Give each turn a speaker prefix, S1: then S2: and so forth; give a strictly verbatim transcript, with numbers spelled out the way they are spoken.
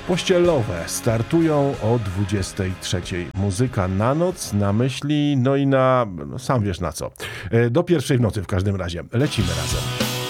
S1: Pościelowe startują o dwudziestej trzeciej. Muzyka na noc, na myśli, no i na... No, sam wiesz na co. Do pierwszej w nocy w każdym razie. Lecimy razem.